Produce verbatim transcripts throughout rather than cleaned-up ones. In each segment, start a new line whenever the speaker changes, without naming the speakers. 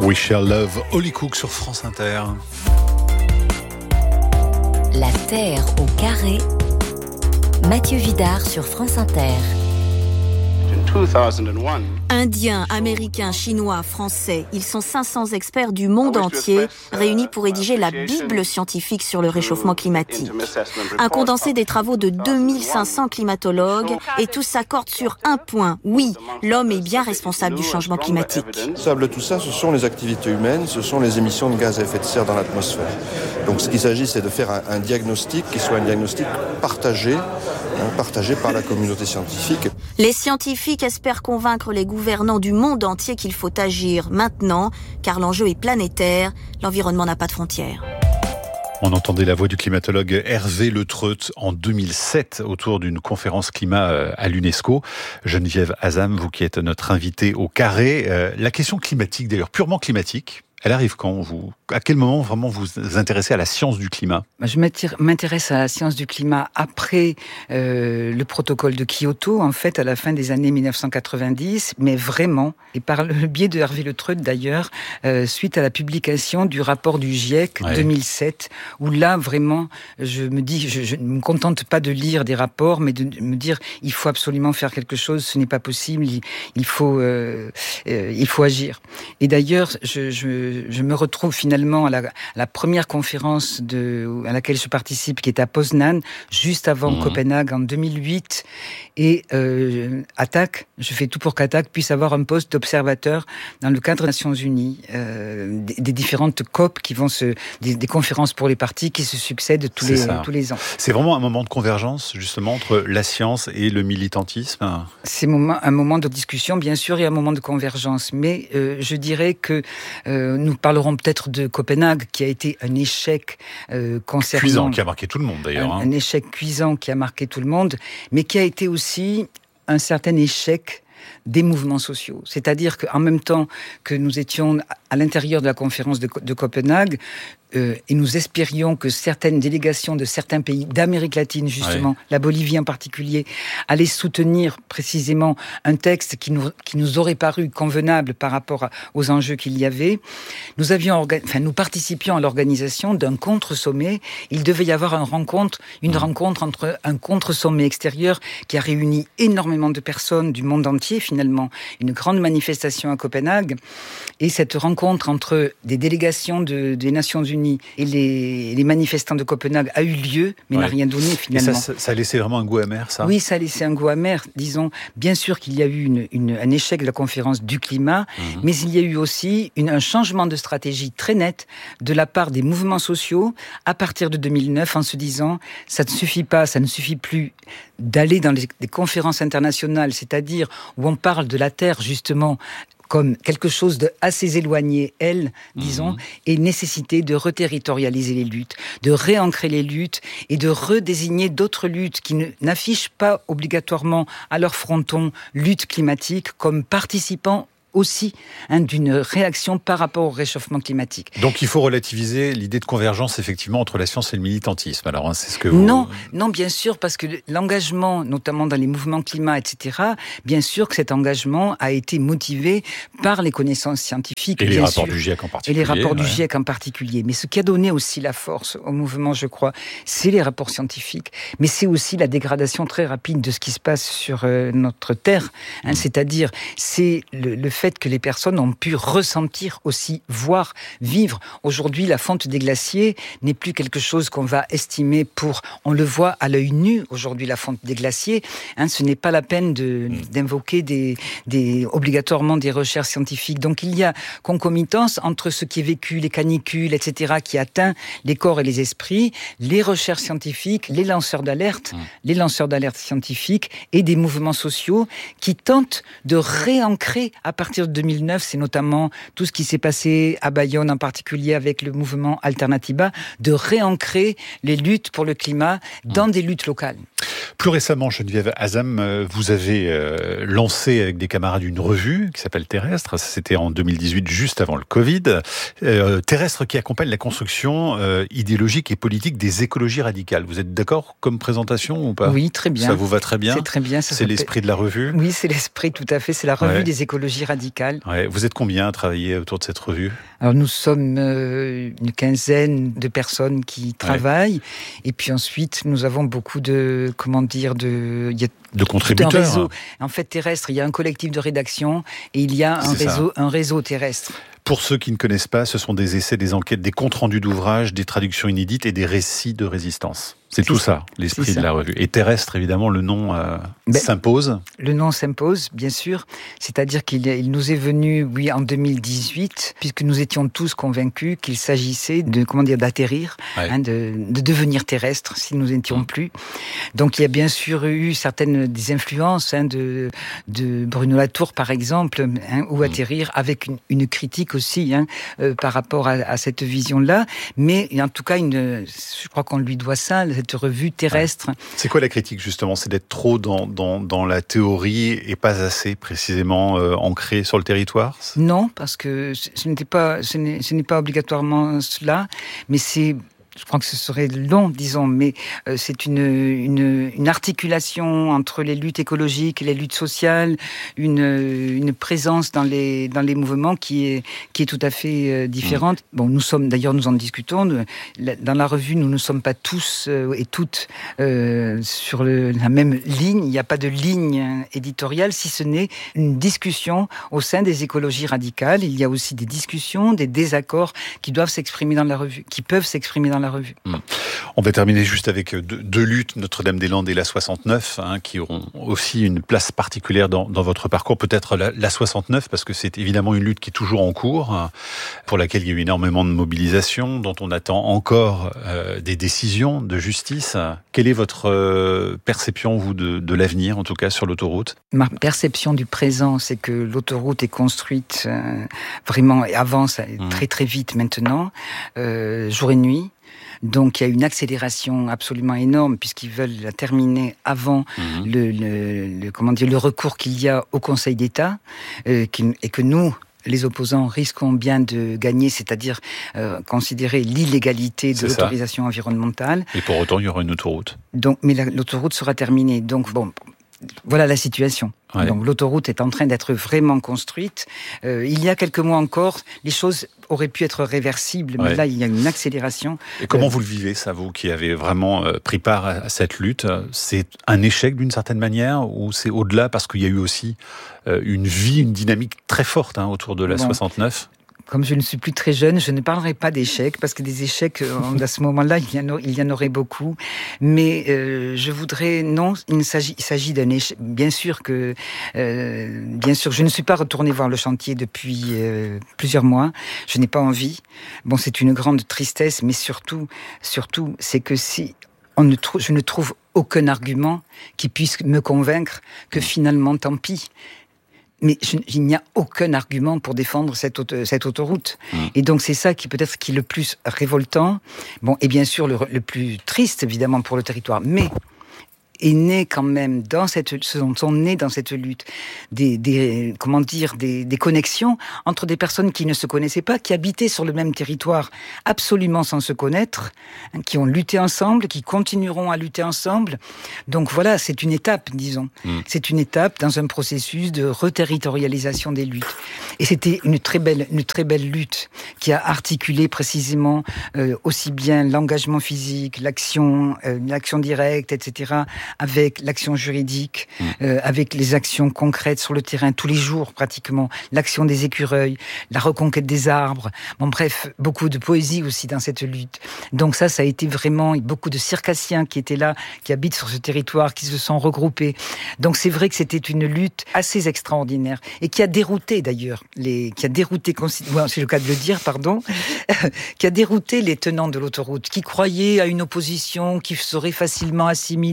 We Shall Love, Holly Cook sur France Inter.
La Terre au carré, Mathieu Vidard sur France Inter.
Indiens, Américains, Chinois, Français, ils sont cinq cents experts du monde entier réunis pour rédiger la Bible scientifique sur le réchauffement climatique. Un condensé des travaux de deux mille cinq cents climatologues et tous s'accordent sur un point. Oui, l'homme est bien responsable du changement climatique.
Responsable de tout ça, ce sont les activités humaines, ce sont les émissions de gaz à effet de serre dans l'atmosphère. Donc ce qu'il s'agit, c'est de faire un, un diagnostic qui soit un diagnostic partagé, hein, partagé par la communauté scientifique.
Les scientifiques espèrent convaincre les gouvernants du monde entier qu'il faut agir maintenant, car l'enjeu est planétaire, l'environnement n'a pas de frontières.
On entendait la voix du climatologue Hervé Le Treut en deux mille sept autour d'une conférence climat à l'UNESCO. Geneviève Azam, vous qui êtes notre invitée au carré, euh, la question climatique d'ailleurs, purement climatique, elle arrive quand vous, à quel moment vraiment vous vous intéressez à la science du climat ?
Je m'intéresse à la science du climat après euh, le protocole de Kyoto, en fait, à la fin des années dix-neuf cent quatre-vingt-dix, mais vraiment, et par le biais de Hervé Le Treut d'ailleurs, euh, suite à la publication du rapport du GIEC ouais. deux mille sept, où là, vraiment, je me dis, je, je ne me contente pas de lire des rapports, mais de me dire, il faut absolument faire quelque chose, ce n'est pas possible, il, il, faut, euh, euh, il faut agir. Et d'ailleurs, je... je Je me retrouve finalement à la, à la première conférence de, à laquelle je participe, qui est à Poznan, juste avant mmh. Copenhague en deux mille huit. Et euh, Attac, je fais tout pour qu'Attac puisse avoir un poste d'observateur dans le cadre des Nations Unies, euh, des, des différentes C O P qui vont se, des, des conférences pour les partis qui se succèdent tous, les, tous les ans.
C'est vraiment un moment de convergence, justement, entre la science et le militantisme.
C'est moment, un moment de discussion, bien sûr, et un moment de convergence. Mais euh, je dirais que euh, nous parlerons peut-être de Copenhague, qui a été un échec euh, concernant...
Cuisant, qui a marqué tout le monde d'ailleurs.
Un,
hein.
un échec cuisant qui a marqué tout le monde, mais qui a été aussi un certain échec des mouvements sociaux. C'est-à-dire qu'en même temps que nous étions à l'intérieur de la conférence de, de Copenhague, Euh, et nous espérions que certaines délégations de certains pays d'Amérique latine, justement, ouais. la Bolivie en particulier, allaient soutenir précisément un texte qui nous, qui nous aurait paru convenable par rapport à, aux enjeux qu'il y avait. Nous avions, orga... enfin, nous participions à l'organisation d'un contre-sommet. Il devait y avoir une rencontre, une mmh. rencontre entre un contre-sommet extérieur qui a réuni énormément de personnes du monde entier, finalement, une grande manifestation à Copenhague. Et cette rencontre entre des délégations de, des Nations Unies et les, les manifestants de Copenhague a eu lieu, mais ouais. n'a rien donné finalement.
Et ça, ça a laissé vraiment un goût amer, ça ?
Oui, ça a laissé un goût amer. Disons, bien sûr qu'il y a eu une, une, un échec de la conférence du climat, mmh. mais il y a eu aussi une, un changement de stratégie très net de la part des mouvements sociaux à partir de deux mille neuf, en se disant, ça ne suffit pas, ça ne suffit plus d'aller dans les, des conférences internationales, c'est-à-dire où on parle de la Terre, justement, comme quelque chose de assez éloigné, elle, disons, mmh. et nécessité de reterritorialiser les luttes, de réancrer les luttes et de redésigner d'autres luttes qui ne, n'affichent pas obligatoirement à leur fronton lutte climatique comme participant aussi hein, d'une réaction par rapport au réchauffement climatique.
Donc il faut relativiser l'idée de convergence effectivement entre la science et le militantisme. Alors hein, c'est ce que vous...
Non, non, bien sûr, parce que l'engagement, notamment dans les mouvements climat, et cetera, bien sûr que cet engagement a été motivé par les connaissances scientifiques.
Et les rapports
sûr,
du GIEC en particulier.
Et les rapports
ouais.
du GIEC en particulier. Mais ce qui a donné aussi la force au mouvement, je crois, c'est les rapports scientifiques, mais c'est aussi la dégradation très rapide de ce qui se passe sur euh, notre Terre. Hein, mmh. C'est-à-dire, c'est le, le fait que les personnes ont pu ressentir aussi, voir, vivre. Aujourd'hui, la fonte des glaciers n'est plus quelque chose qu'on va estimer pour... On le voit à l'œil nu, aujourd'hui, la fonte des glaciers. Hein, ce n'est pas la peine de, d'invoquer des, des, obligatoirement des recherches scientifiques. Donc, il y a concomitance entre ce qui est vécu, les canicules, et cetera, qui atteint les corps et les esprits, les recherches scientifiques, les lanceurs d'alerte, mmh. les lanceurs d'alerte scientifiques et des mouvements sociaux qui tentent de réancrer à partir de deux mille neuf, c'est notamment tout ce qui s'est passé à Bayonne en particulier avec le mouvement Alternativa, de réancrer les luttes pour le climat dans des luttes locales.
Plus récemment, Geneviève Azam, vous avez euh, lancé avec des camarades une revue qui s'appelle Terrestre. C'était en deux mille dix-huit, juste avant le Covid. Euh, Terrestre qui accompagne la construction euh, idéologique et politique des écologies radicales. Vous êtes d'accord comme présentation ou pas ?
Oui, très bien.
Ça vous va très bien ?
C'est très bien. Ça
c'est l'esprit de la revue ?
Oui, c'est l'esprit, tout à fait. C'est la revue ouais. des écologies radicales.
Ouais. Vous êtes combien à travailler autour de cette revue ?
Alors nous sommes euh, une quinzaine de personnes qui travaillent. Ouais. Et puis ensuite, nous avons beaucoup de, comment dire, de... Il y a
de contributeurs.
Un réseau. En fait, terrestre, il y a un collectif de rédaction et il y a un réseau, un réseau terrestre.
Pour ceux qui ne connaissent pas, ce sont des essais, des enquêtes, des comptes rendus d'ouvrages, des traductions inédites et des récits de résistance. C'est, c'est tout ça, l'esprit c'est ça. de la revue. Et Terrestre, évidemment, le nom euh, ben, s'impose.
Le nom s'impose, bien sûr. C'est-à-dire qu'il il nous est venu, oui, en deux mille dix-huit, puisque nous étions tous convaincus qu'il s'agissait de, comment dire, d'atterrir, ouais. hein, de, de devenir terrestre, si nous n'étions mmh. plus. Donc, il y a bien sûr eu certaines des influences hein, de, de Bruno Latour, par exemple, hein, ou mmh. atterrir avec une, une critique aussi hein, euh, par rapport à, à cette vision-là. Mais en tout cas, une, je crois qu'on lui doit ça, cette revue terrestre. Ouais.
C'est quoi la critique justement ? C'est d'être trop dans, dans, dans la théorie et pas assez précisément euh, ancré sur le territoire ?
Non, parce que ce n'était pas, ce n'est, ce n'est pas obligatoirement cela, mais c'est... Je crois que ce serait long, disons, mais euh, c'est une, une, une articulation entre les luttes écologiques et les luttes sociales, une, une présence dans les, dans les mouvements qui est, qui est tout à fait euh, différente. Mmh. Bon, nous sommes, d'ailleurs, nous en discutons. Dans la revue, nous ne sommes pas tous euh, et toutes euh, sur le, la même ligne. Il n'y a pas de ligne éditoriale, si ce n'est une discussion au sein des écologies radicales. Il y a aussi des discussions, des désaccords qui doivent s'exprimer dans la revue, qui peuvent s'exprimer dans la revue.
Mmh. On va terminer juste avec deux, deux luttes, Notre-Dame-des-Landes et la soixante-neuf, hein, qui auront aussi une place particulière dans, dans votre parcours. Peut-être la, la soixante-neuf, parce que c'est évidemment une lutte qui est toujours en cours, hein, pour laquelle il y a eu énormément de mobilisation, dont on attend encore euh, des décisions de justice. Quelle est votre euh, perception, vous, de, de l'avenir, en tout cas, sur l'autoroute ?
Ma perception du présent, c'est que l'autoroute est construite euh, vraiment et avance mmh. très très vite maintenant, euh, jour et nuit. Donc il y a une accélération absolument énorme puisqu'ils veulent la terminer avant mmh. le, le, le, comment dire, le recours qu'il y a au Conseil d'État euh, et que nous, les opposants, risquons bien de gagner, c'est-à-dire euh, considérer l'illégalité de C'est l'autorisation ça. environnementale.
Et pour autant, il y aura une autoroute.
Donc, mais la, l'autoroute sera terminée. Donc bon, voilà la situation. Ouais. Donc l'autoroute est en train d'être vraiment construite. Euh, il y a quelques mois encore, les choses auraient pu être réversibles, mais ouais. là il y a une accélération.
Et comment euh... vous le vivez, ça, vous qui avez vraiment euh, pris part à cette lutte ? C'est un échec d'une certaine manière ou c'est au-delà parce qu'il y a eu aussi euh, une vie, une dynamique très forte hein, autour de la bon. soixante-neuf ?
Comme je ne suis plus très jeune, je ne parlerai pas d'échecs, parce que des échecs, à ce moment-là, il y en, a, il y en aurait beaucoup. Mais euh, je voudrais... Non, il s'agit, il s'agit d'un échec. Bien sûr que... Euh, bien sûr, je ne suis pas retournée voir le chantier depuis euh, plusieurs mois. Je n'ai pas envie. Bon, c'est une grande tristesse, mais surtout, surtout, c'est que si... On ne trou- je ne trouve aucun argument qui puisse me convaincre que finalement, tant pis. Mais je, il n'y a aucun argument pour défendre cette, auto, cette autoroute. Mmh. Et donc c'est ça qui peut-être qui est le plus révoltant. Bon, et bien sûr le, le plus triste évidemment pour le territoire. Mais est né quand même dans cette, sont nés dans cette lutte des, des comment dire, des, des connexions entre des personnes qui ne se connaissaient pas, qui habitaient sur le même territoire absolument sans se connaître, hein, qui ont lutté ensemble, qui continueront à lutter ensemble. Donc voilà, c'est une étape, disons. Mmh. C'est une étape dans un processus de reterritorialisation des luttes. Et c'était une très belle, une très belle lutte qui a articulé précisément euh, aussi bien l'engagement physique, l'action, euh, l'action directe, et cetera, avec l'action juridique, mmh. euh, avec les actions concrètes sur le terrain, tous les jours pratiquement, l'action des écureuils, la reconquête des arbres, bon bref, beaucoup de poésie aussi dans cette lutte. Donc ça, ça a été vraiment beaucoup de circassiens qui étaient là, qui habitent sur ce territoire, qui se sont regroupés. Donc c'est vrai que c'était une lutte assez extraordinaire et qui a dérouté d'ailleurs, les, qui a dérouté, ouais, c'est le cas de le dire, pardon, qui a dérouté les tenants de l'autoroute, qui croyaient à une opposition qui serait facilement assimilable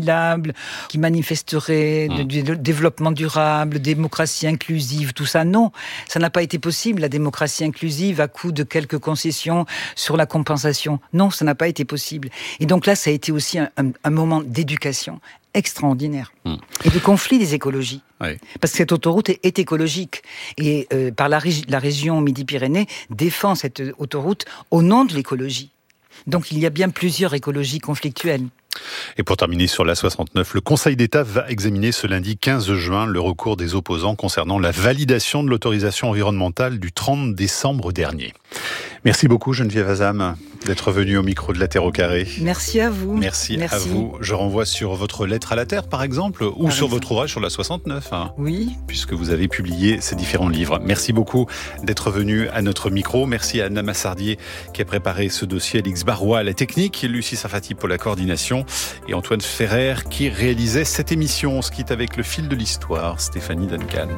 durable, qui manifesterait mmh. du développement durable, démocratie inclusive, tout ça. Non, ça n'a pas été possible, la démocratie inclusive, à coup de quelques concessions sur la compensation. Non, ça n'a pas été possible. Et donc là, ça a été aussi un, un, un moment d'éducation extraordinaire. Mmh. Et de conflit des écologies. Oui. Parce que cette autoroute est, est écologique. Et euh, par la, régi- la région Midi-Pyrénées défend cette autoroute au nom de l'écologie. Donc il y a bien plusieurs écologies conflictuelles.
Et pour terminer sur l'A soixante-neuf, le Conseil d'État va examiner ce lundi quinze juin le recours des opposants concernant la validation de l'autorisation environnementale du trente décembre dernier. Merci beaucoup Geneviève Azam d'être venue au micro de La Terre au carré.
Merci à vous.
Merci, Merci. à vous. Je renvoie sur votre lettre à la Terre par exemple, ou par sur exemple. Votre ouvrage sur l'A soixante-neuf. Hein,
oui.
Puisque vous avez publié ces différents livres. Merci beaucoup d'être venu à notre micro. Merci à Anna Massardier qui a préparé ce dossier, Alix Barois à la technique, Lucie Safati pour la coordination et Antoine Ferrer qui réalisait cette émission. On se quitte avec le fil de l'histoire, Stéphanie Duncan.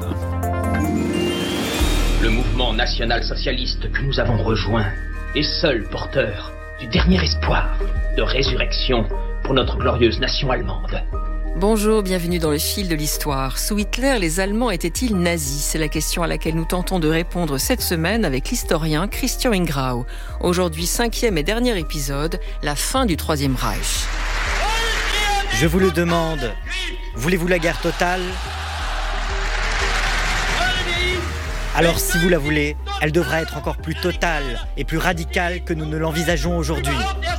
Le mouvement national-socialiste que nous avons rejoint est seul porteur du dernier espoir de résurrection pour notre glorieuse nation allemande.
Bonjour, bienvenue dans le fil de l'histoire. Sous Hitler, les Allemands étaient-ils nazis ? C'est la question à laquelle nous tentons de répondre cette semaine avec l'historien Christian Ingrao. Aujourd'hui, cinquième et dernier épisode, la fin du Troisième Reich.
Je vous le demande, voulez-vous la guerre totale ? Alors si vous la voulez, elle devra être encore plus totale et plus radicale que nous ne l'envisageons aujourd'hui.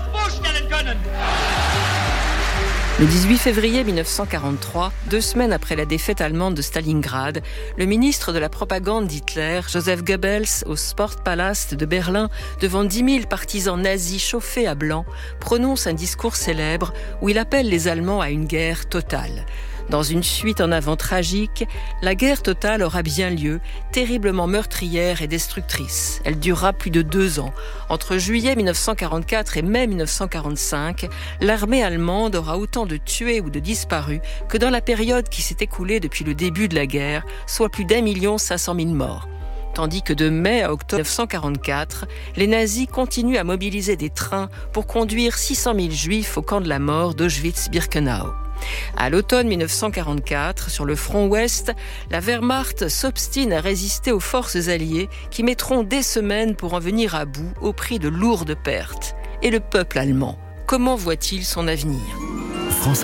Le dix-huit février mille neuf cent quarante-trois, deux semaines après la défaite allemande de Stalingrad, le ministre de la propagande d'Hitler, Joseph Goebbels, au Sportpalast de Berlin, devant dix mille partisans nazis chauffés à blanc, prononce un discours célèbre où il appelle les Allemands à une guerre totale. Dans une fuite en avant tragique, la guerre totale aura bien lieu, terriblement meurtrière et destructrice. Elle durera plus de deux ans. Entre juillet mille neuf cent quarante-quatre et mai mille neuf cent quarante-cinq, l'armée allemande aura autant de tués ou de disparus que dans la période qui s'est écoulée depuis le début de la guerre, soit plus d'un million cinq cent mille morts. Tandis que de mai à octobre mille neuf cent quarante-quatre, les nazis continuent à mobiliser des trains pour conduire six cent mille juifs au camp de la mort d'Auschwitz-Birkenau. À l'automne mille neuf cent quarante-quatre, sur le front ouest, la Wehrmacht s'obstine à résister aux forces alliées qui mettront des semaines pour en venir à bout au prix de lourdes pertes. Et le peuple allemand, comment voit-il son avenir ?
France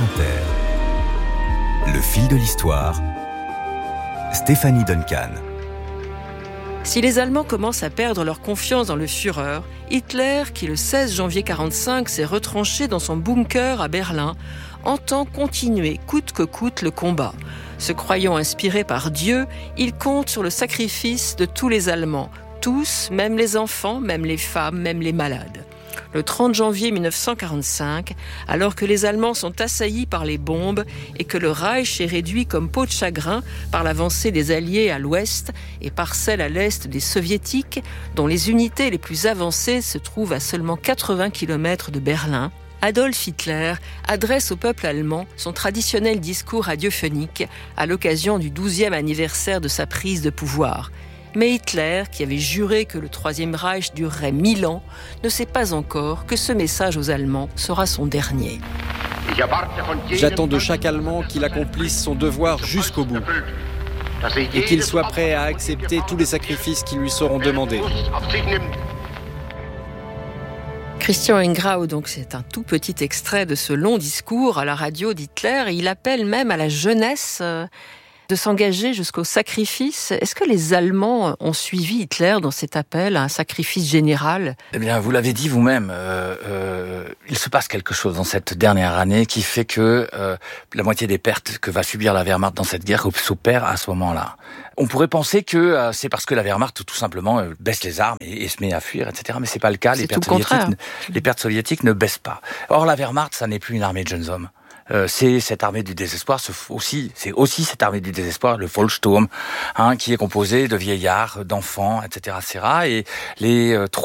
Inter. Le fil de l'histoire. Stéphanie Duncan.
Si les Allemands commencent à perdre leur confiance dans le Führer, Hitler, qui le seize janvier quarante-cinq s'est retranché dans son bunker à Berlin, entend continuer coûte que coûte le combat. Se croyant inspiré par Dieu, il compte sur le sacrifice de tous les Allemands, tous, même les enfants, même les femmes, même les malades. Le trente janvier mille neuf cent quarante-cinq, alors que les Allemands sont assaillis par les bombes et que le Reich est réduit comme peau de chagrin par l'avancée des Alliés à l'ouest et par celle à l'est des Soviétiques, dont les unités les plus avancées se trouvent à seulement quatre-vingts kilomètres de Berlin, Adolf Hitler adresse au peuple allemand son traditionnel discours radiophonique à l'occasion du douzième anniversaire de sa prise de pouvoir. Mais Hitler, qui avait juré que le Troisième Reich durerait mille ans, ne sait pas encore que ce message aux Allemands sera son dernier.
J'attends de chaque Allemand qu'il accomplisse son devoir jusqu'au bout et qu'il soit prêt à accepter tous les sacrifices qui lui seront demandés.
Christian Ingrao, donc c'est un tout petit extrait de ce long discours à la radio d'Hitler. Il appelle même à la jeunesse de s'engager jusqu'au sacrifice. Est-ce que les Allemands ont suivi Hitler dans cet appel à un sacrifice général ?
Eh bien, vous l'avez dit vous-même, euh, euh, il se passe quelque chose dans cette dernière année qui fait que euh, la moitié des pertes que va subir la Wehrmacht dans cette guerre s'opère à ce moment-là. On pourrait penser que euh, c'est parce que la Wehrmacht, tout simplement, euh, baisse les armes et, et se met à fuir, et cetera. Mais c'est pas le cas. Les pertes, soviétiques, les pertes soviétiques ne baissent pas. Or, la Wehrmacht, ça n'est plus une armée de jeunes hommes. Euh, c'est cette armée du désespoir, aussi, c'est aussi cette armée du désespoir, le Volkssturm, hein, qui est composé de vieillards, d'enfants, et cetera, et cetera. Et les euh, troupes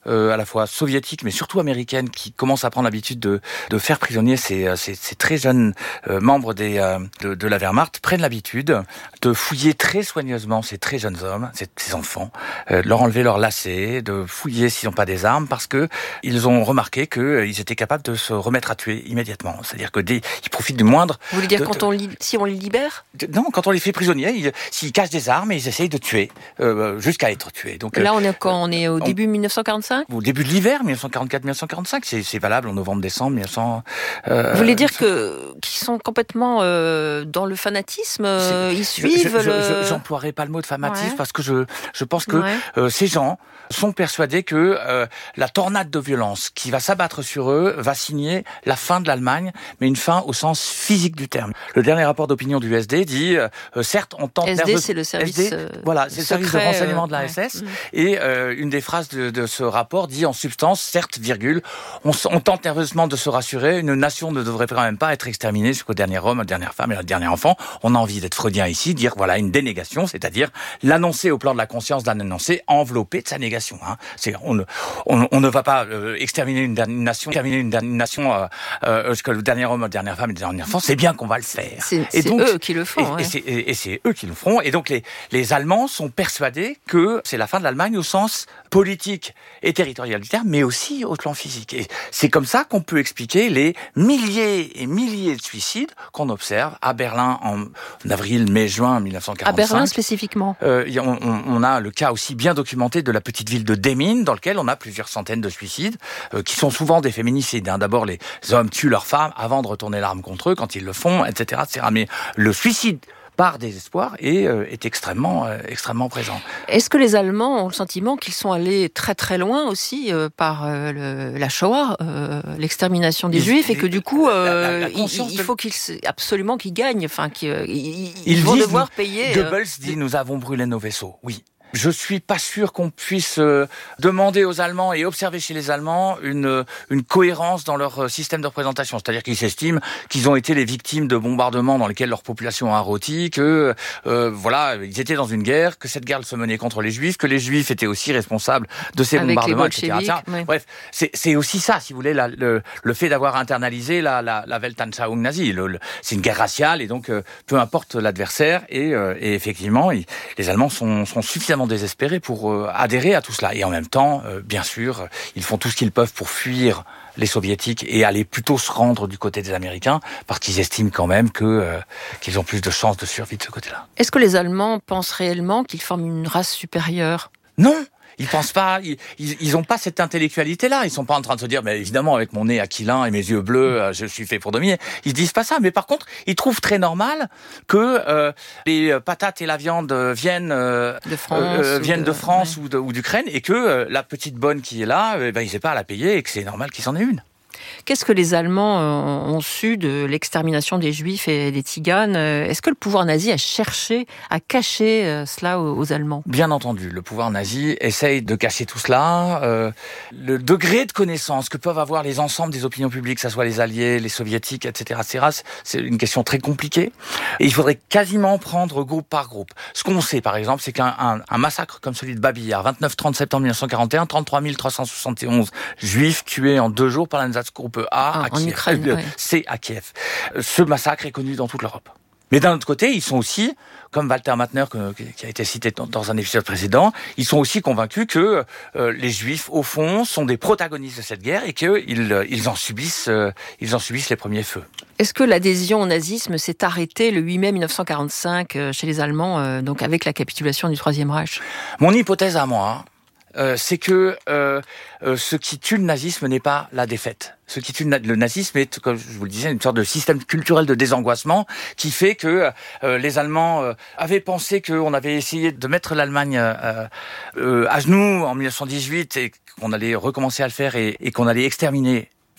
euh, à la fois soviétiques, mais surtout américaines, qui commencent à prendre l'habitude de, de faire prisonnier ces, ces, ces très jeunes euh, membres des, euh, de, de la Wehrmacht, prennent l'habitude de fouiller très soigneusement ces très jeunes hommes, ces, ces enfants, euh, de leur enlever leurs lacets, de fouiller s'ils n'ont pas des armes, parce que ils ont remarqué qu'ils euh, étaient capables de se remettre à tuer immédiatement. C'est-à-dire que dès, ils profitent du moindre...
Vous voulez dire
de,
quand on li- si on les libère
de, Non, quand on les fait prisonniers, ils, s'ils cachent des armes et ils essayent de tuer, euh, jusqu'à être tués. Donc,
là, on est quand on est au on, début dix-neuf cent quarante-cinq
Au début de l'hiver, dix-neuf cent quarante-quatre dix-neuf cent quarante-cinq, c'est, c'est valable en novembre-décembre mille neuf cents... Euh,
Vous voulez dire que, qu'ils sont complètement euh, dans le fanatisme euh, Ils suivent
je, je,
le...
je, j'emploierai pas le mot de fanatisme, ouais. parce que je, je pense que
ouais.
euh, ces gens sont persuadés que euh, la tornade de violence qui va s'abattre sur eux va signer la fin de l'Allemagne, mais une fin au sens physique du terme. Le dernier rapport d'opinion du S D dit, euh, certes, on tente...
S D,
nerveuse...
c'est le service
S D, euh, voilà, c'est
secret,
le service de renseignement de la
ouais.
S S,
mmh.
et euh, une des phrases de, de ce rapport dit en substance, certes, virgule, on, on tente nerveusement de se rassurer, une nation ne devrait quand même pas être exterminée jusqu'au dernier homme, la dernière femme et le dernier enfant. On a envie d'être freudien ici, dire voilà une dénégation, c'est-à-dire l'annoncer au plan de la conscience, l'annoncer enveloppé de sa négation. Hein. C'est, on, ne, on, on ne va pas euh, exterminer une, une nation, exterminer une, une nation euh, euh, jusqu'au dernier homme, la dernière femme et le dernier enfant. C'est bien qu'on va le faire.
C'est,
et
c'est
donc,
eux qui le font.
Et,
ouais.
et, c'est, et, et c'est eux qui le feront. Et donc les, les Allemands sont persuadés que c'est la fin de l'Allemagne au sens politique et territorial du terme, mais aussi au plan physique. Et c'est comme ça qu'on peut expliquer les milliers et milliers de suicides qu'on observe à Berlin en avril, mai, juin mille neuf cent quarante-cinq.
À Berlin spécifiquement.
Euh, on, on a le cas aussi bien documenté de la petite ville de Demmin, dans lequel on a plusieurs centaines de suicides, euh, qui sont souvent des féminicides. Hein. D'abord, les hommes tuent leurs femmes avant de retourner l'arme contre eux, quand ils le font, et cetera, et cetera. Mais le suicide par désespoir est, euh, est extrêmement, euh, extrêmement présent.
Est-ce que les Allemands ont le sentiment qu'ils sont allés très très loin aussi euh, par euh, le, la Shoah, euh, l'extermination des ils, Juifs, et que du coup, euh, la, la, la il, il faut qu'ils, absolument qu'ils gagnent, enfin qu'ils ils, ils vont devoir nous, payer...
Goebbels
euh,
dit « Nous avons brûlé nos vaisseaux ». Oui. Je suis pas sûr qu'on puisse euh, demander aux Allemands et observer chez les Allemands une une cohérence dans leur système de représentation. C'est-à-dire qu'ils s'estiment qu'ils ont été les victimes de bombardements dans lesquels leur population a rôti, que euh, voilà, ils étaient dans une guerre, que cette guerre se menait contre les Juifs, que les Juifs étaient aussi responsables de ces
Avec
bombardements,
les
et cetera.
Oui.
Bref, c'est c'est aussi ça, si vous voulez, la, le le fait d'avoir internalisé la la, la Weltanschauung nazie. Le, le, c'est une guerre raciale et donc euh, peu importe l'adversaire et, euh, et effectivement, ils, les Allemands sont sont suffisamment désespérés pour euh, adhérer à tout cela. Et en même temps, euh, bien sûr, ils font tout ce qu'ils peuvent pour fuir les soviétiques et aller plutôt se rendre du côté des Américains, parce qu'ils estiment quand même que euh, qu'ils ont plus de chances de survie de ce côté-là.
Est-ce que les Allemands pensent réellement qu'ils forment une race supérieure ?
Non. Ils pensent pas, ils, ils, ils ont pas cette intellectualité-là. Ils sont pas en train de se dire, mais évidemment, avec mon nez aquilin et mes yeux bleus, je suis fait pour dominer. Ils se disent pas ça. Mais par contre, ils trouvent très normal que euh, les patates et la viande viennent euh,
de France,
euh, viennent de, de France
ouais.
ou, de, ou d'Ukraine, et que euh, la petite bonne qui est là, euh, ben ils n'aient pas à la payer et que c'est normal qu'ils en aient une.
Qu'est-ce que les Allemands ont su de l'extermination des Juifs et des Tziganes ? Est-ce que le pouvoir nazi a cherché à cacher cela aux Allemands ?
Bien entendu, le pouvoir nazi essaye de cacher tout cela. Euh, le degré de connaissance que peuvent avoir les ensembles des opinions publiques, que ce soit les Alliés, les Soviétiques, et cetera, et cetera, c'est une question très compliquée. Et il faudrait quasiment prendre groupe par groupe. Ce qu'on sait, par exemple, c'est qu'un un, un massacre comme celui de Babi Yar, vingt-neuf trente septembre mille neuf cent quarante et un, trente-trois mille trois cent soixante et onze Juifs tués en deux jours par l'Einsatzgruppe A
ah,
à Kiev.
Ukraine,
euh,
ouais.
C à Kiev. Ce massacre est connu dans toute l'Europe. Mais d'un autre côté, ils sont aussi, comme Walter Matner, qui a été cité dans un épisode précédent, ils sont aussi convaincus que euh, les Juifs, au fond, sont des protagonistes de cette guerre et qu'ils ils en subissent, euh, ils en subissent les premiers feux.
Est-ce que l'adhésion au nazisme s'est arrêtée le huit mai mille neuf cent quarante-cinq chez les Allemands, euh, donc avec la capitulation du Troisième Reich ?
Mon hypothèse à moi, euh, c'est que euh, euh, ce qui tue le nazisme n'est pas la défaite. Ce qui tue le nazisme est, comme je vous le disais, une sorte de système culturel de désangoissement qui fait que euh, les Allemands euh, avaient pensé qu'on avait essayé de mettre l'Allemagne euh, euh, à genoux en mille neuf cent dix-huit et qu'on allait recommencer à le faire et, et qu'on allait exterminer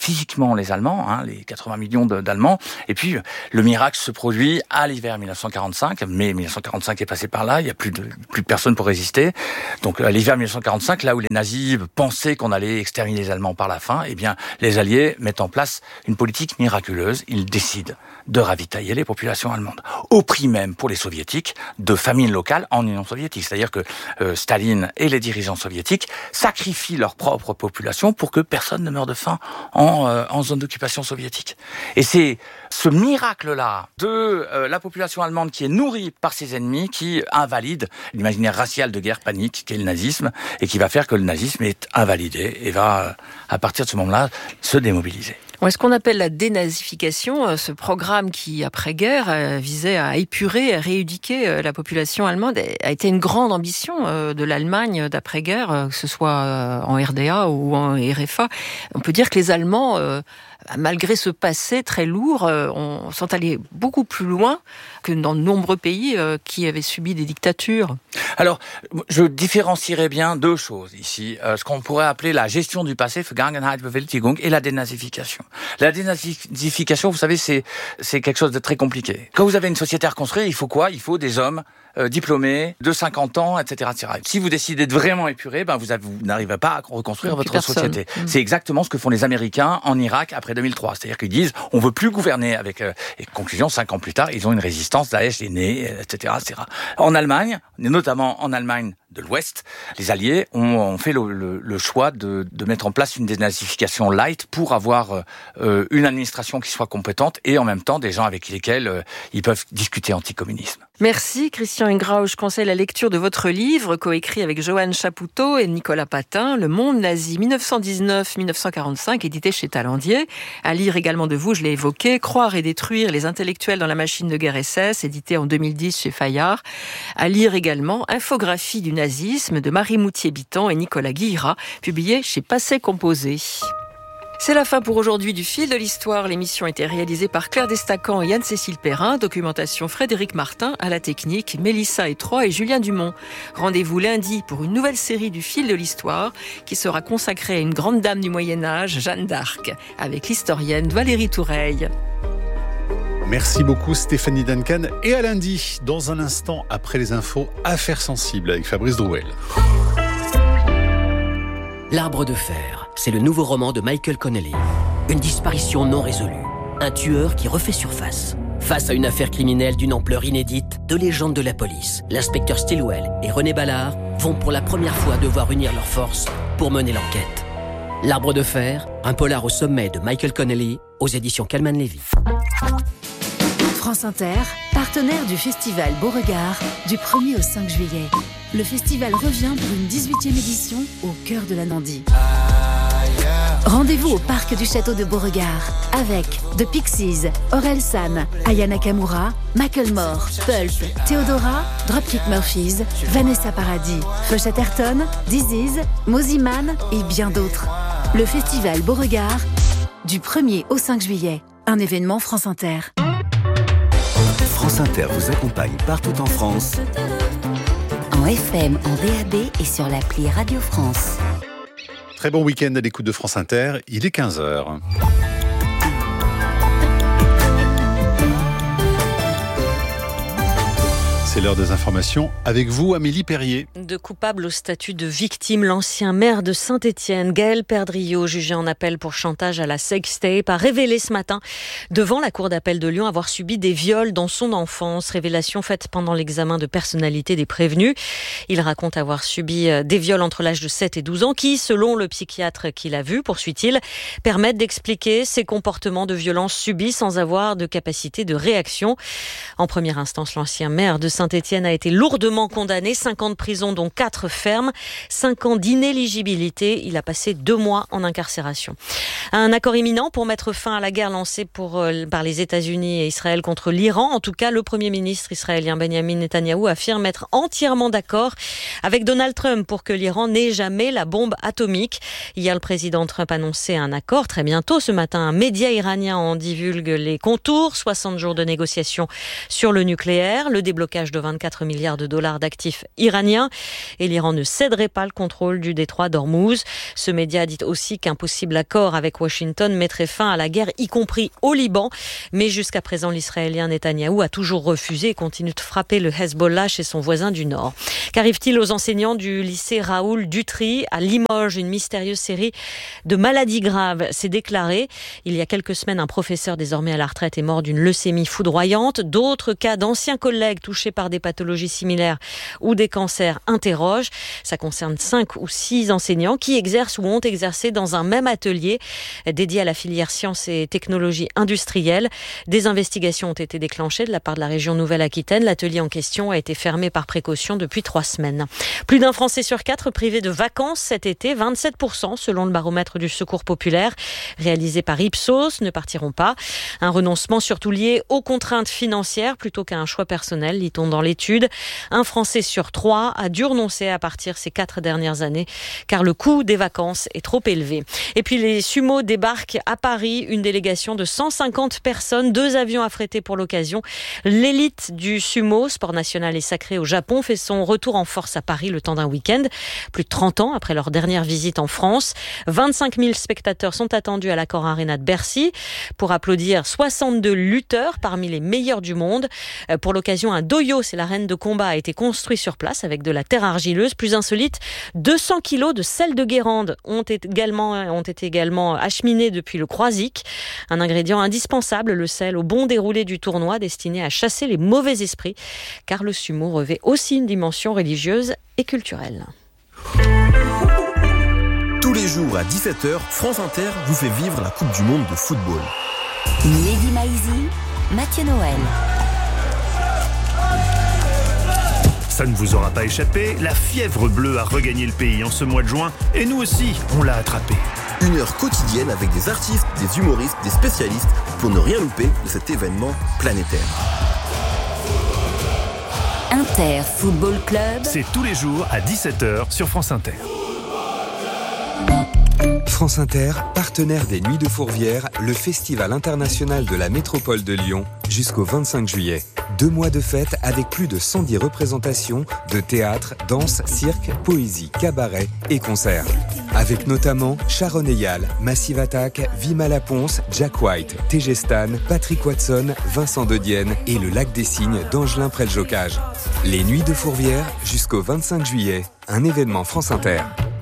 physiquement les Allemands, hein, les quatre-vingts millions d'Allemands. Et puis, le miracle se produit à l'hiver mille neuf cent quarante-cinq. Mai mille neuf cent quarante-cinq est passé par là, il n'y a plus de, plus de personne pour résister. Donc, à l'hiver mille neuf cent quarante-cinq, là où les nazis pensaient qu'on allait exterminer les Allemands par la faim, eh bien, les Alliés mettent en place une politique miraculeuse. Ils décident de ravitailler les populations allemandes. Au prix même, pour les soviétiques, de famine locale en Union soviétique. C'est-à-dire que euh, Staline et les dirigeants soviétiques sacrifient leur propre population pour que personne ne meure de faim en, euh, en zone d'occupation soviétique. Et c'est ce miracle-là de euh, la population allemande qui est nourrie par ses ennemis qui invalide l'imaginaire racial de guerre panique qu'est le nazisme et qui va faire que le nazisme est invalidé et va, euh, à partir de ce moment-là, se démobiliser.
Ce qu'on appelle la dénazification, ce programme qui, après-guerre, visait à épurer, à rééduquer la population allemande, a été une grande ambition de l'Allemagne d'après-guerre, que ce soit en R D A ou en R F A. On peut dire que les Allemands, malgré ce passé très lourd, sont allés beaucoup plus loin que dans de nombreux pays qui avaient subi des dictatures.
Alors, je différencierais bien deux choses ici. Ce qu'on pourrait appeler la gestion du passé, Vergangenheitsbewältigung, et la dénazification. La dénazification, vous savez, c'est c'est quelque chose de très compliqué. Quand vous avez une société à reconstruire, il faut quoi ? Il faut des hommes euh, diplômés de cinquante ans, et cetera, et cetera. Si vous décidez de vraiment épurer, ben vous, avez, vous n'arrivez pas à reconstruire votre personne. société. Mmh. C'est exactement ce que font les Américains en Irak après deux mille trois. C'est-à-dire qu'ils disent, on veut plus gouverner avec. Euh, et conclusion, cinq ans plus tard, ils ont une résistance. Daesh est né, et cetera, et cetera. En Allemagne, notamment en Allemagne de l'Ouest, les Alliés ont, ont fait le, le, le choix de, de mettre en place une dénazification light pour avoir euh, une administration qui soit compétente et en même temps des gens avec lesquels euh, ils peuvent discuter anticommunisme.
Merci Christian Ingrao. Je conseille la lecture de votre livre, coécrit avec Johan Chapoutot et Nicolas Patin, Le monde nazi mille neuf cent dix-neuf à mille neuf cent quarante-cinq, édité chez Talandier. À lire également de vous, je l'ai évoqué, Croire et détruire les intellectuels dans la machine de guerre S S, édité en deux mille dix chez Fayard. À lire également Infographie du nazisme de Marie Moutier-Bitan et Nicolas Guillera, publié chez Passé Composé. C'est la fin pour aujourd'hui du Fil de l'Histoire. L'émission a été réalisée par Claire Destacan et Anne-Cécile Perrin. Documentation Frédéric Martin, à la technique, Mélissa Etroy et Julien Dumont. Rendez-vous lundi pour une nouvelle série du Fil de l'Histoire qui sera consacrée à une grande dame du Moyen-Âge, Jeanne d'Arc, avec l'historienne Valérie Toureille.
Merci beaucoup Stéphanie Duncan et à lundi, dans un instant après les infos, Affaires sensibles avec Fabrice Drouel.
L'Arbre de fer, c'est le nouveau roman de Michael Connelly. Une disparition non résolue, un tueur qui refait surface. Face à une affaire criminelle d'une ampleur inédite, deux légendes de la police, l'inspecteur Stilwell et René Ballard, vont pour la première fois devoir unir leurs forces pour mener l'enquête. L'Arbre de fer, un polar au sommet de Michael Connelly, aux éditions Calman Lévy.
France Inter, partenaire du festival Beauregard, du premier au cinq juillet. Le festival revient pour une dix-huitième édition au cœur de la Nandie. Rendez-vous au parc du château de Beauregard avec The Pixies, Orelsan, Aya Nakamura, Macklemore, Pulp, Theodora, Dropkick Murphys, Vanessa Paradis, Fush Atherton, Disease, Moziman et bien d'autres. Le festival Beauregard, du premier au cinq juillet. Un événement France Inter.
France Inter vous accompagne partout en France.
En F M, en D A B et sur l'appli Radio France.
Très bon week-end à l'écoute de France Inter, il est quinze heures. C'est l'heure des informations. Avec vous, Amélie Perrier.
De coupable au statut de victime, l'ancien maire de Saint-Étienne, Gaël Perdriau, jugé en appel pour chantage à la sextape, a révélé ce matin devant la cour d'appel de Lyon avoir subi des viols dans son enfance. Révélation faite pendant l'examen de personnalité des prévenus. Il raconte avoir subi des viols entre l'âge de sept et douze ans qui, selon le psychiatre qui l'a vu, poursuit-il, permettent d'expliquer ses comportements de violence subis sans avoir de capacité de réaction. En première instance, l'ancien maire de Saint-Étienne Saint-Étienne a été lourdement condamné, cinq ans de prison dont quatre fermes, cinq ans d'inéligibilité. Il a passé deux mois en incarcération. Un accord imminent pour mettre fin à la guerre lancée pour, euh, par les États-Unis et Israël contre l'Iran. En tout cas, le Premier ministre israélien Benjamin Netanyahou affirme être entièrement d'accord avec Donald Trump pour que l'Iran n'ait jamais la bombe atomique. Hier, le président Trump annonçait un accord très bientôt. Ce matin, un média iranien en divulgue les contours. soixante jours de négociations sur le nucléaire, le déblocage de vingt-quatre milliards de dollars d'actifs iraniens et l'Iran ne céderait pas le contrôle du détroit d'Ormuz. Ce média dit aussi qu'un possible accord avec avec Washington mettrait fin à la guerre, y compris au Liban. Mais jusqu'à présent, l'Israélien Netanyahou a toujours refusé et continue de frapper le Hezbollah chez son voisin du Nord. Qu'arrive-t-il aux enseignants du lycée Raoul Dutry à Limoges? Une mystérieuse série de maladies graves s'est déclarée. Il y a quelques semaines, un professeur désormais à la retraite est mort d'une leucémie foudroyante. D'autres cas d'anciens collègues touchés par des pathologies similaires ou des cancers interrogent. Ça concerne cinq ou six enseignants qui exercent ou ont exercé dans un même atelier dédié à la filière sciences et technologies industrielles. Des investigations ont été déclenchées de la part de la région Nouvelle-Aquitaine. L'atelier en question a été fermé par précaution depuis trois semaines. Plus d'un Français sur quatre privé de vacances cet été, vingt-sept pour cent selon le baromètre du Secours populaire réalisé par Ipsos, ne partiront pas. Un renoncement surtout lié aux contraintes financières plutôt qu'à un choix personnel, lit-on dans l'étude. Un Français sur trois a dû renoncer à partir ces quatre dernières années car le coût des vacances est trop élevé. Et puis les Sumo débarquent à Paris, une délégation de cent cinquante personnes, deux avions affrétés pour l'occasion. L'élite du sumo, sport national et sacré au Japon, fait son retour en force à Paris le temps d'un week-end. Plus de trente ans après leur dernière visite en France. vingt-cinq mille spectateurs sont attendus à l'Accor Arena de Bercy pour applaudir soixante-deux lutteurs parmi les meilleurs du monde. Pour l'occasion, un doyo, c'est l'arène de combat, a été construit sur place avec de la terre argileuse. Plus insolite, deux cents kilos de sel de Guérande ont également, ont été également acheminés depuis le Croisic. Un ingrédient indispensable, le sel, au bon déroulé du tournoi destiné à chasser les mauvais esprits, car le sumo revêt aussi une dimension religieuse et culturelle.
Tous les jours à dix-sept heures, France Inter vous fait vivre la Coupe du Monde de football.
Lady Maisie, Mathieu Noël.
Ça ne vous aura pas échappé, la fièvre bleue a regagné le pays en ce mois de juin, et nous aussi, on l'a attrapé.
Une heure quotidienne avec des artistes, des humoristes, des spécialistes, pour ne rien louper de cet événement planétaire.
Inter Football Club.
C'est tous les jours à dix-sept heures sur France Inter.
France Inter, partenaire des Nuits de Fourvière, le festival international de la métropole de Lyon, jusqu'au vingt-cinq juillet. Deux mois de fête avec plus de cent dix représentations de théâtre, danse, cirque, poésie, cabaret et concerts. Avec notamment Sharon Eyal, Massive Attack, Vima Laponce, Jack White, T G Stan, Patrick Watson, Vincent De Dienne et le Lac des Cygnes d'Angelin Près-le-Jocage. Les Nuits de Fourvière jusqu'au vingt-cinq juillet. Un événement France Inter.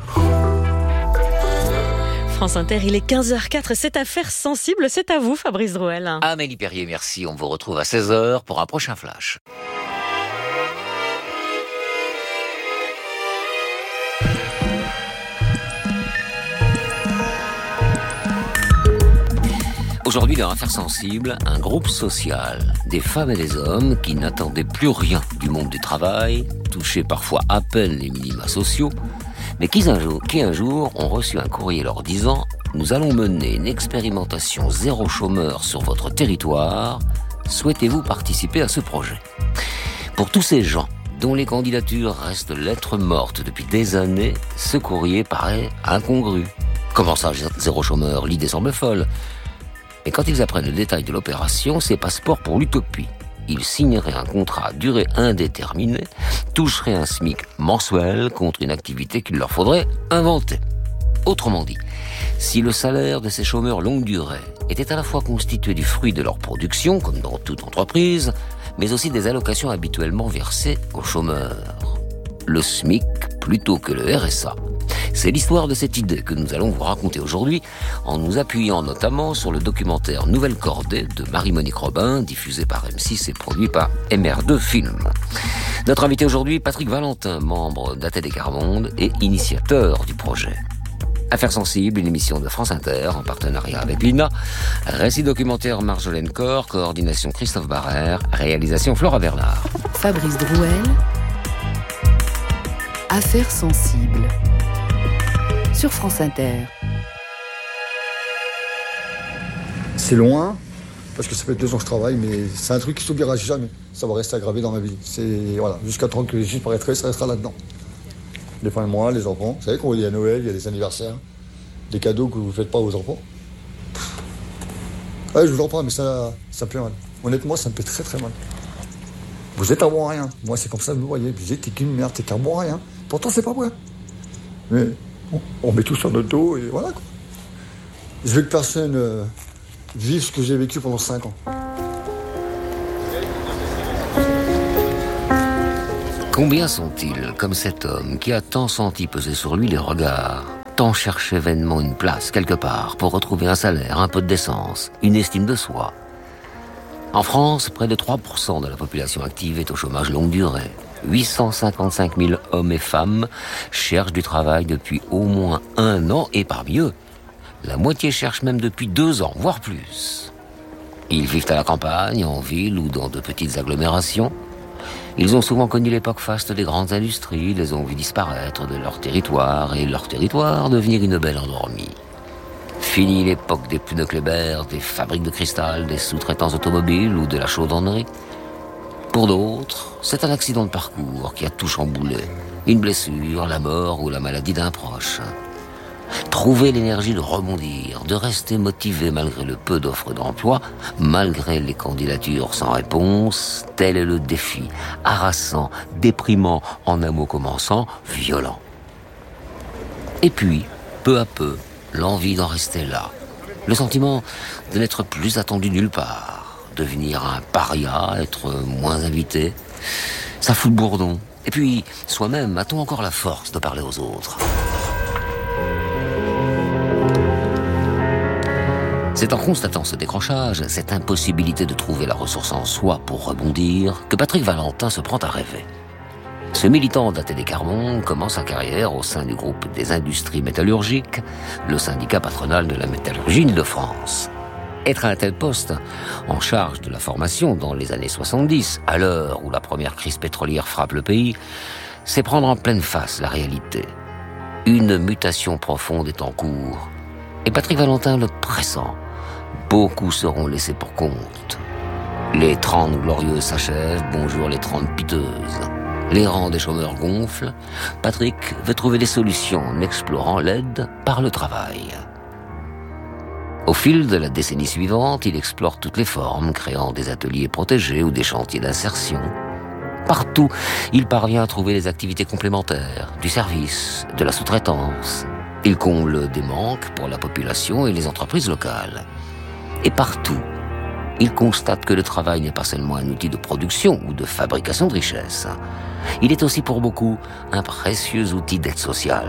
France Inter, il est quinze heures zéro quatre, cette affaire sensible, c'est à vous Fabrice Drouel.
Amélie Perrier, merci, on vous retrouve à seize heures pour un prochain flash. Aujourd'hui, dans Affaires sensibles, un groupe social, des femmes et des hommes qui n'attendaient plus rien du monde du travail, touchaient parfois à peine les minima sociaux, mais qui un jour, qui un jour ont reçu un courrier leur disant « Nous allons mener une expérimentation zéro chômeur sur votre territoire. Souhaitez-vous participer à ce projet ?» Pour tous ces gens dont les candidatures restent lettres mortes depuis des années, ce courrier paraît incongru. Comment ça, zéro chômeur? L'idée semble folle. Mais quand ils apprennent le détail de l'opération, c'est passeport pour l'utopie. Ils signeraient un contrat à durée indéterminée, toucheraient un SMIC mensuel contre une activité qu'il leur faudrait inventer. Autrement dit, si le salaire de ces chômeurs longue durée était à la fois constitué du fruit de leur production, comme dans toute entreprise, mais aussi des allocations habituellement versées aux chômeurs. Le SMIC plutôt que le R S A. C'est l'histoire de cette idée que nous allons vous raconter aujourd'hui en nous appuyant notamment sur le documentaire Nouvelle Cordée de Marie-Monique Robin, diffusé par M six et produit par M R deux Film. Notre invité aujourd'hui, Patrick Valentin, membre d'A T D Carmonde et initiateur du projet. Affaires sensibles, une émission de France Inter en partenariat avec l'I N A. Récit documentaire Marjolaine Corr, coordination Christophe Barrère, réalisation Flora Bernard.
Fabrice Drouel. Affaires sensibles. Sur France Inter.
C'est loin, parce que ça fait deux ans que je travaille, mais c'est un truc qui s'oubliera jamais. Ça va rester aggravé dans ma vie. C'est, voilà, jusqu'à temps que je disparaîtrai, ça restera là-dedans. Les fins de mois, les enfants. Vous savez, quand il y a Noël, il y a des anniversaires, des cadeaux que vous ne faites pas aux enfants. Ouais, je vous en parle, mais ça, ça me fait mal. Honnêtement, ça me fait très très mal. Vous êtes un bon à rien. Moi, c'est comme ça que vous me voyez. Vous dites, t'es qu'une merde, t'es qu'un bon à rien. Pourtant, c'est pas vrai. Mais on met tout sur notre dos et voilà, quoi. Je veux que personne euh, vive ce que j'ai vécu pendant cinq ans.
Combien sont-ils comme cet homme qui a tant senti peser sur lui les regards, tant cherché vainement une place quelque part pour retrouver un salaire, un peu de décence, une estime de soi? En France, près de trois pour cent de la population active est au chômage longue durée. huit cent cinquante-cinq mille hommes et femmes cherchent du travail depuis au moins un an et parmi eux, la moitié cherche même depuis deux ans, voire plus. Ils vivent à la campagne, en ville ou dans de petites agglomérations. Ils ont souvent connu l'époque faste des grandes industries, les ont vus disparaître de leur territoire et leur territoire devenir une belle endormie. Fini l'époque des pneus Kléber, des fabriques de cristal, des sous-traitants automobiles ou de la chaudronnerie. Pour d'autres, c'est un accident de parcours qui a tout chamboulé. Une blessure, la mort ou la maladie d'un proche. Trouver l'énergie de rebondir, de rester motivé malgré le peu d'offres d'emploi, malgré les candidatures sans réponse, tel est le défi, harassant, déprimant, en un mot commençant, violent. Et puis, peu à peu, l'envie d'en rester là, le sentiment de n'être plus attendu nulle part, devenir un paria, être moins invité, ça fout le bourdon. Et puis, soi-même, a-t-on encore la force de parler aux autres ? C'est en constatant ce décrochage, cette impossibilité de trouver la ressource en soi pour rebondir, que Patrick Valentin se prend à rêver. Ce militant d'A T D Quart commence sa carrière au sein du groupe des industries métallurgiques, le syndicat patronal de la métallurgie d'Île-de-France. Être à un tel poste, en charge de la formation dans les années soixante-dix, à l'heure où la première crise pétrolière frappe le pays, c'est prendre en pleine face la réalité. Une mutation profonde est en cours, et Patrick Valentin le pressent. Beaucoup seront laissés pour compte. Les trente glorieuses s'achèvent, bonjour les trente piteuses. Les rangs des chômeurs gonflent. Patrick veut trouver des solutions en explorant l'aide par le travail. Au fil de la décennie suivante, il explore toutes les formes, créant des ateliers protégés ou des chantiers d'insertion. Partout, il parvient à trouver des activités complémentaires, du service, de la sous-traitance. Il comble des manques pour la population et les entreprises locales. Et partout, il constate que le travail n'est pas seulement un outil de production ou de fabrication de richesses. Il est aussi pour beaucoup un précieux outil d'aide sociale.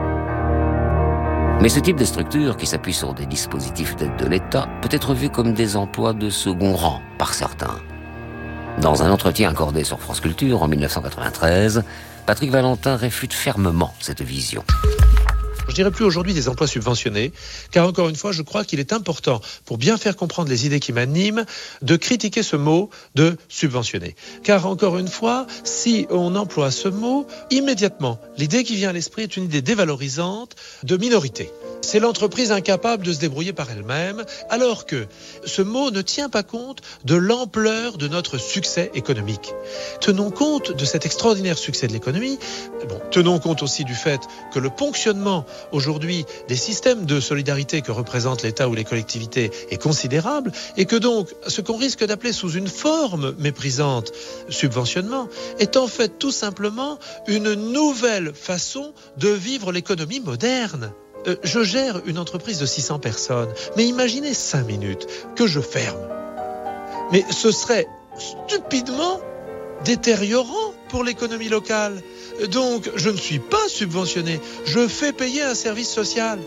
Mais ce type de structure, qui s'appuie sur des dispositifs d'aide de l'État, peut être vu comme des emplois de second rang par certains. Dans un entretien accordé sur France Culture en dix-neuf cent quatre-vingt-treize, Patrick Valentin réfute fermement cette vision.
Je dirais plus aujourd'hui des emplois subventionnés, car encore une fois, je crois qu'il est important, pour bien faire comprendre les idées qui m'animent, de critiquer ce mot de subventionner. Car encore une fois, si on emploie ce mot, immédiatement, l'idée qui vient à l'esprit est une idée dévalorisante de minorité. C'est l'entreprise incapable de se débrouiller par elle-même, alors que ce mot ne tient pas compte de l'ampleur de notre succès économique. Tenons compte de cet extraordinaire succès de l'économie. Bon, tenons compte aussi du fait que le ponctionnement aujourd'hui des systèmes de solidarité que représentent l'État ou les collectivités est considérable et que donc ce qu'on risque d'appeler sous une forme méprisante subventionnement est en fait tout simplement une nouvelle façon de vivre l'économie moderne. Euh, je gère une entreprise de six cents personnes, mais imaginez cinq minutes que je ferme. Mais ce serait stupidement détériorant pour l'économie locale. Donc, je ne suis pas subventionné, je fais payer un service social.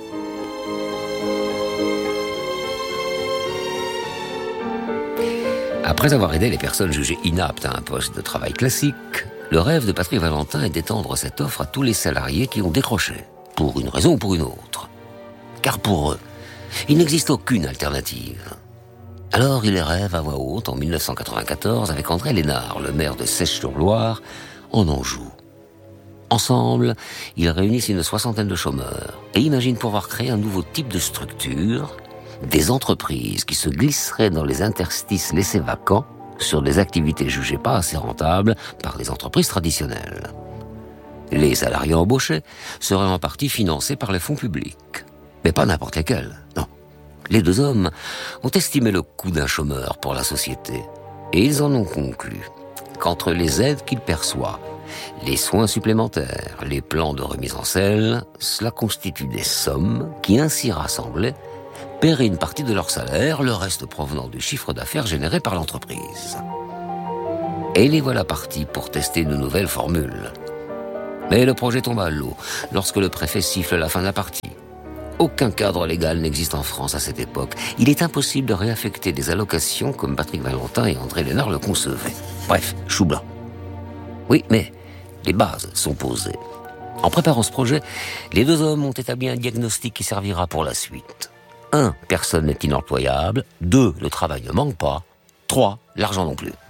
Après avoir aidé les personnes jugées inaptes à un poste de travail classique, le rêve de Patrick Valentin est d'étendre cette offre à tous les salariés qui ont décroché, pour une raison ou pour une autre. Car pour eux, il n'existe aucune alternative. Alors il rêve à voix haute en dix-neuf cent quatre-vingt-quatorze avec André Lénard, le maire de Seiche-sur-Loire, en Anjou. Ensemble, ils réunissent une soixantaine de chômeurs et imaginent pouvoir créer un nouveau type de structure, des entreprises qui se glisseraient dans les interstices laissés vacants sur des activités jugées pas assez rentables par les entreprises traditionnelles. Les salariés embauchés seraient en partie financés par les fonds publics. Mais pas n'importe lesquels, non. Les deux hommes ont estimé le coût d'un chômeur pour la société et ils en ont conclu qu'entre les aides qu'il perçoit, les soins supplémentaires, les plans de remise en selle, cela constitue des sommes qui, ainsi rassemblées, paieraient une partie de leur salaire, le reste provenant du chiffre d'affaires généré par l'entreprise. Et les voilà partis pour tester une nouvelle formule. Mais le projet tombe à l'eau lorsque le préfet siffle la fin de la partie. Aucun cadre légal n'existe en France à cette époque. Il est impossible de réaffecter des allocations comme Patrick Valentin et André Lénard le concevaient. Bref, chou blanc. Oui, mais les bases sont posées. En préparant ce projet, les deux hommes ont établi un diagnostic qui servira pour la suite. Un, personne n'est inemployable. Deux, le travail ne manque pas. Trois, l'argent non plus.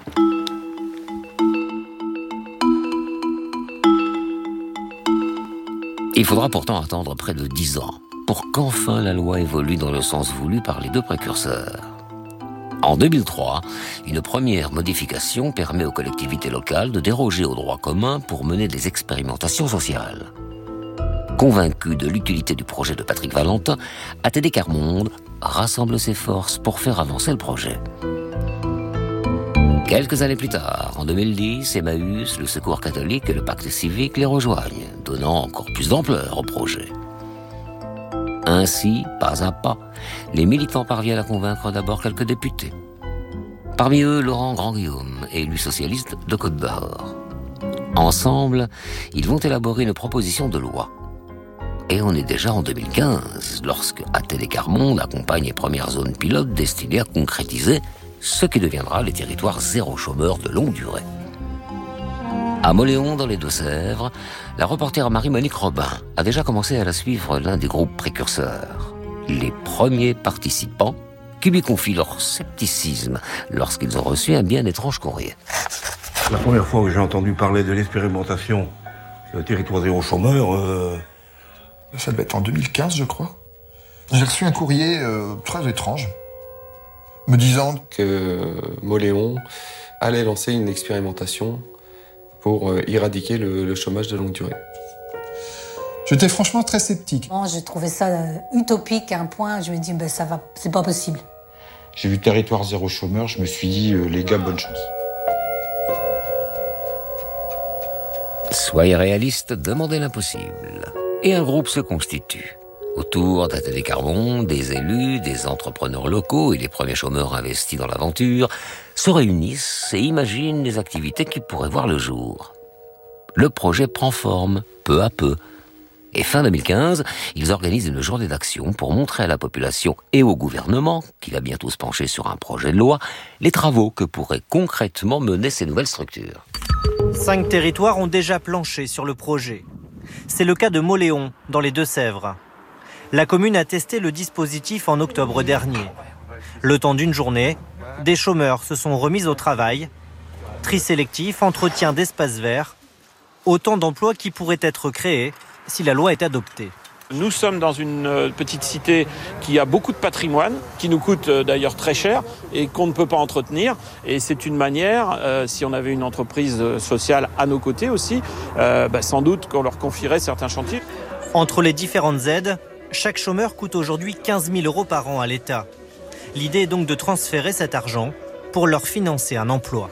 Il faudra pourtant attendre près de dix ans pour qu'enfin la loi évolue dans le sens voulu par les deux précurseurs. En deux mille trois, une première modification permet aux collectivités locales de déroger au droit commun pour mener des expérimentations sociales. Convaincu de l'utilité du projet de Patrick Valentin, A T D Quart Monde rassemble ses forces pour faire avancer le projet. Quelques années plus tard, en deux mille dix, Emmaüs, le Secours catholique et le Pacte civique les rejoignent, donnant encore plus d'ampleur au projet. Ainsi, pas à pas, les militants parviennent à convaincre d'abord quelques députés. Parmi eux, Laurent Grand-Guillaume, élu socialiste de Côte-d'Or. Ensemble, ils vont élaborer une proposition de loi. Et on est déjà en deux mille quinze, lorsque A T D Quart Monde accompagne les premières zones pilotes destinées à concrétiser ce qui deviendra les territoires zéro chômeur de longue durée. À Mauléon, dans les Deux-Sèvres, la reporter Marie-Monique Robin a déjà commencé à la suivre l'un des groupes précurseurs. Les premiers participants qui lui confient leur scepticisme lorsqu'ils ont reçu un bien étrange courrier.
La première fois que j'ai entendu parler de l'expérimentation de territoire zéro chômeur... Euh...
Ça devait être en deux mille quinze, je crois. J'ai reçu un courrier euh, très étrange, me disant
que Mauléon allait lancer une expérimentation pour euh, éradiquer le, le chômage de longue durée.
J'étais franchement très sceptique.
Bon, j'ai trouvé ça euh, utopique à un point, je me dis, ben, ça va, c'est pas possible.
J'ai vu territoire zéro chômeur, je me suis dit, euh, les gars, bonne chance.
Soyez réaliste, demandez l'impossible. Et un groupe se constitue. Autour d'A T D Quart Monde, des élus, des entrepreneurs locaux et les premiers chômeurs investis dans l'aventure se réunissent et imaginent les activités qui pourraient voir le jour. Le projet prend forme, peu à peu. Et fin deux mille quinze, ils organisent une journée d'action pour montrer à la population et au gouvernement, qui va bientôt se pencher sur un projet de loi, les travaux que pourraient concrètement mener ces nouvelles structures.
Cinq territoires ont déjà planché sur le projet. C'est le cas de Mauléon, dans les Deux-Sèvres. La commune a testé le dispositif en octobre dernier. Le temps d'une journée, des chômeurs se sont remis au travail. Tri sélectif, entretien d'espaces verts, autant d'emplois qui pourraient être créés si la loi est adoptée.
Nous sommes dans une petite cité qui a beaucoup de patrimoine, qui nous coûte d'ailleurs très cher et qu'on ne peut pas entretenir. Et c'est une manière, euh, si on avait une entreprise sociale à nos côtés aussi, euh, bah, sans doute qu'on leur confierait certains chantiers.
Entre les différentes aides, chaque chômeur coûte aujourd'hui quinze mille euros par an à l'État. L'idée est donc de transférer cet argent pour leur financer un emploi.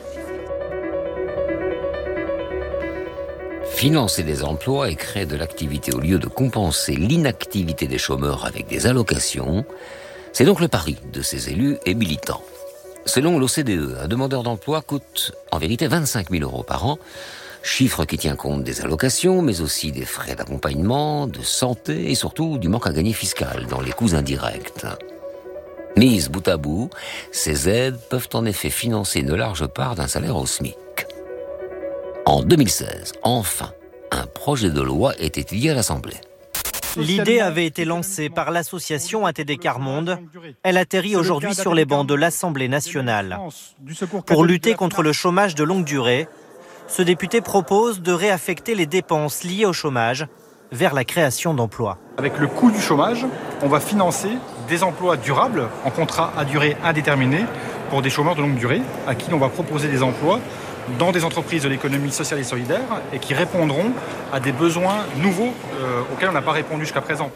Financer des emplois et créer de l'activité au lieu de compenser l'inactivité des chômeurs avec des allocations, c'est donc le pari de ces élus et militants. Selon l'O C D E, un demandeur d'emploi coûte en vérité vingt-cinq mille euros par an, chiffre qui tient compte des allocations, mais aussi des frais d'accompagnement, de santé et surtout du manque à gagner fiscal dans les coûts indirects. Mises bout à bout, ces aides peuvent en effet financer une large part d'un salaire au SMIC. En deux mille seize, enfin, un projet de loi est étudié à l'Assemblée.
L'idée avait été lancée par l'association A T D Quart Monde. Elle atterrit aujourd'hui sur les bancs de l'Assemblée nationale. Pour lutter contre le chômage de longue durée, ce député propose de réaffecter les dépenses liées au chômage vers la création d'emplois.
Avec le coût du chômage, on va financer des emplois durables en contrat à durée indéterminée pour des chômeurs de longue durée à qui on va proposer des emplois dans des entreprises de l'économie sociale et solidaire et qui répondront à des besoins nouveaux euh, auxquels on n'a pas répondu jusqu'à présent.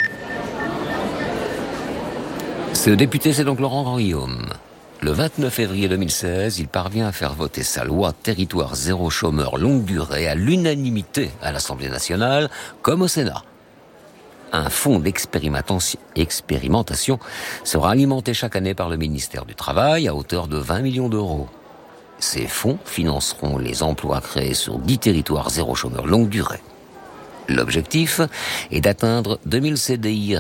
Ce député, c'est donc Laurent Grand-Guillaume. Le vingt-neuf février deux mille seize, il parvient à faire voter sa loi Territoire zéro chômeur longue durée à l'unanimité à l'Assemblée nationale comme au Sénat. Un fonds d'expérimentation expérimentation sera alimenté chaque année par le ministère du Travail à hauteur de vingt millions d'euros. Ces fonds financeront les emplois créés sur dix territoires zéro chômeur longue durée. L'objectif est d'atteindre deux mille C D I